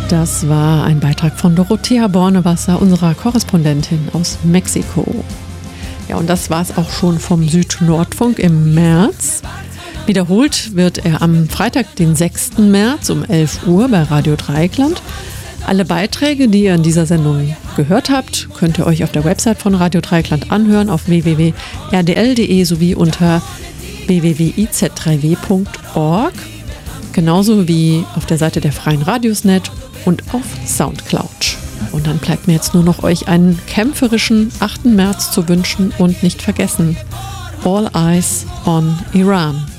Das war ein Beitrag von Dorothea Bornewasser, unserer Korrespondentin aus Mexiko. Ja, und das war es auch schon vom Süd-Nordfunk im März. Wiederholt wird er am Freitag, den 6. März um 11 Uhr bei Radio Dreieckland. Alle Beiträge, die ihr in dieser Sendung gehört habt, könnt ihr euch auf der Website von Radio Dreieckland anhören, auf www.rdl.de sowie unter www.iz3w.org. Genauso wie auf der Seite der Freien Radiosnet und auf Soundcloud. Und dann bleibt mir jetzt nur noch euch einen kämpferischen 8. März zu wünschen und nicht vergessen: All Eyes on Iran.